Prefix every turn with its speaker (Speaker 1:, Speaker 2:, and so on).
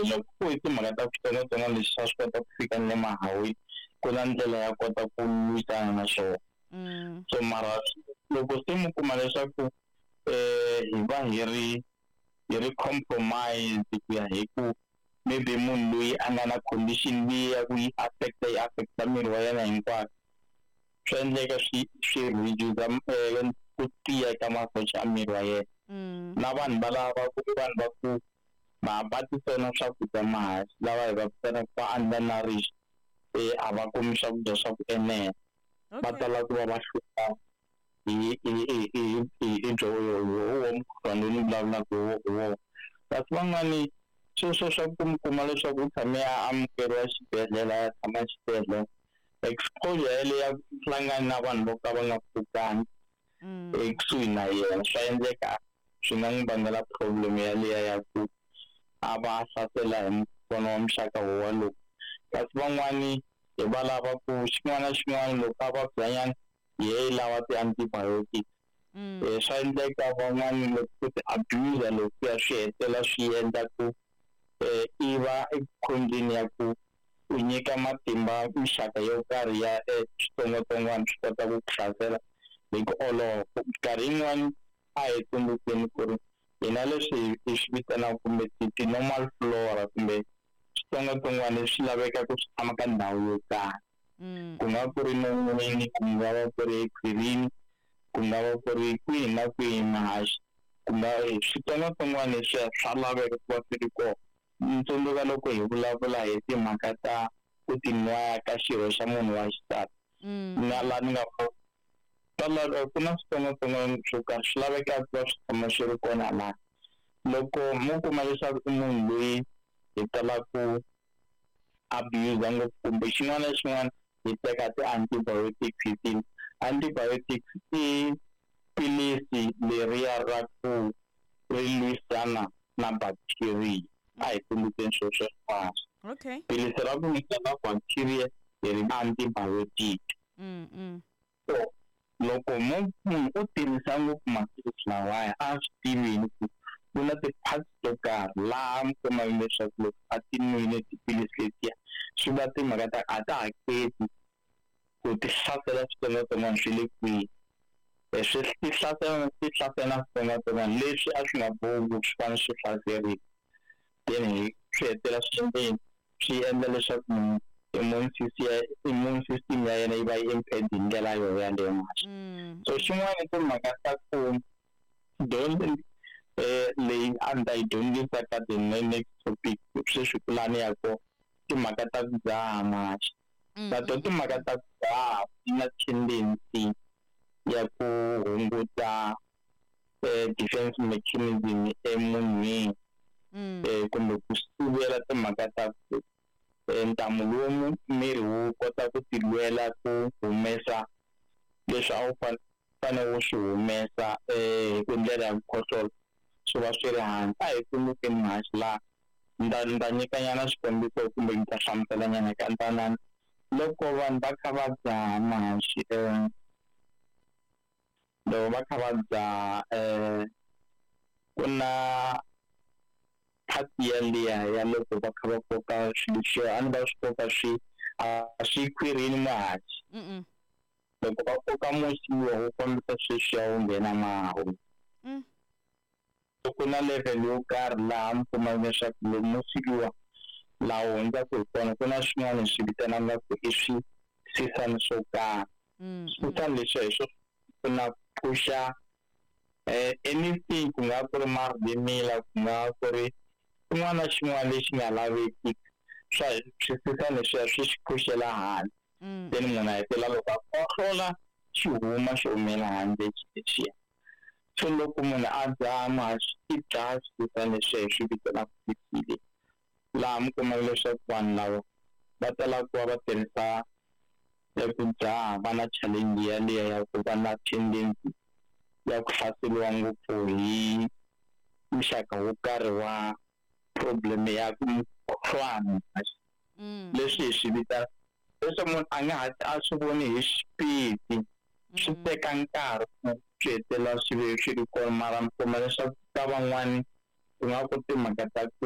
Speaker 1: loko ku hi timhaka ta switsongwatsongwana leswi swa swi kota ku fika ni le mahahwini ku na ndlela ya kota ku lwisana na swona. So mara loko se mi kuma leswaku hi va hi ri compromise ku ya hi ku maybe munhu loyi a nga na condition leyi ya ku yi affecta miri wa yena hinkwayo, swi endleka swi reduce ku tiya eka masocha a miri wa yena. Na vanhu valava ku ri vanhu va ku va titsona swakudya mahasi lava hi va vitanaka va undernourished, a va kumi swakudya swa ku enela, va tala ku va va hlupha hi wo mukhuhlwana lowu ni vulavulaka hi wona. Kasi van'wani sweswo swa ku mi kuma leswaku u tshame a amukeriwa xibedhlele a tshama xibedhlele, exposure yaleyo ya hlangana na vanhu vo ka va nga pfukani ekusuhi na yena, swa endleka swi nga n'wi vangela problem yaleyo ya ku a va a hlasela hi mukhuhlwana wa muxaka wolowo. Kasi van'wani hi va lava ku xin'wana na xin'wana loko a va byanyana hi lava ti-antibiotics. Swa endleka van'wani loko ku ti-abuser loko ya swi hetela swi endla ku i va ekhombyeni ya ku u nyika matimba mixaka yo karhi ya switsongwatsongwana swi kota ku ku hlasela hi ku olova. Nkarhi yin'wani a hi tsundzukeni ku ri hina leswi hi swi vitanaka kumbe ti-normal flora kumbe switsongwatsongwana leswi lavekaka swi tshama ka ndhawu yo karhi, ku nga ku ri non'wini, ku nga va ku ri ekhwirini, ku nga va ku ri kwihi na kwihi mahaxi, ku nga switsongwatsongwana leswiya swa laveka ku va swi ri kona. Ni tsundzuka loko hi vulavula hi timhaka ta ku tinwaya ka xirho xa munhu wa xisati, na laha ni nga ku na switsongwatsongwana swo karhi swi laveka ku va swi tshama swi ri kona laha. Loko mo kuma leswaku i munhu loyi hi tala ku abuser ngopfu kumbe xin'wana na xin'wana hi teka ti-antibiotics hi antibiotics i pilisi leriya ra ku ri lwisana na bacteria, a hi tumbukeni swilo sweswo. Pilisi ra ku lwisana na bacteria hi ri antibiotic. So loko munhu u tirhisa ngopfu maphilisi lawaya a swi tivini ku ku na ti-parts to karhi laha mi kumaka leswaku loko a ti nwile tiphilisi letiya swi va timhaka ta a ta haketi ku ti hlasela switsongwatsongwana swi le kwihi. Swi ti hlasela switsongwatsongwana leswi a swi nga bohi swi fanele swi hlaseriwa, then swi hetela swi endla leswaku munhu immune system ya yena yi va yi impaired hi ndlela yaleyo maxa. So xin'wana i timhaka ta ku dyondzo leyi a ni ta yi dyondzisa ka the next topic sweswi pulani ya ko timhaka ta ku dzaha maxa. Nato timhaka ta ku dzaha ti na tendency ya ku hunguta defense mechanism emunhwini, kumbe ku sivela timhaka ta ku ntamu lowu miri wu kota ku tilwela ku humesa leswi a wu fanele wu swi humesa hi ku ndlela ya ku khohlola swi va swi ri hansi. A hi tsundzukeni mahaxi laha ni ta nyikanyana xikombiso kumbe ni ta hlamuselanyana ka ntsanana. Loko vanhu va kha va dzaha mahaxi loko va kha va dzaha ku na phati yaliya ya loko va kha va koka swilo swo a ni va swi koka swi khwirini mahaxi. Loko va koka musiwa wu kombisa sweswiya wu nghena mahawu. Ku na level yo karhi laha mi kumaka leswaku loko musiwa laha wu hundzaka hi kona ku na swin'wana swi vitanaka ku i swisisani swo karhi. Swisisani leswiya hi swo pfuna phusha anything, ku nga ku ri marhimila, ku nga ku ri xin'wana na xin'wana lexi nga laveki, swisisani leswiya swi xi phuxela hansi. Then munhu a hetelela loko a khohlola xi huma xi humela handle lexiya. So loko munhu a dzaha mahaxi i dzaha swisisani leswiya hi swi vitanaka fixile, laha mi kumaka leswaku vanhu lava va tala ku va va tirhisa ku dzaha va na challenge yaleyo ya ku va na tendency ya ku hlaseriwa ngopfu hi muxaka wo karhi wa problem ya ku mukhuhlwana. Leswi hi swi vitana leswi munhu a nga a swi voni hi xipidi, swi teka nkarhi ku swi hetelela swi ri kona, mara mi kuma leswaku ka van'wani ku nga ku timhaka ta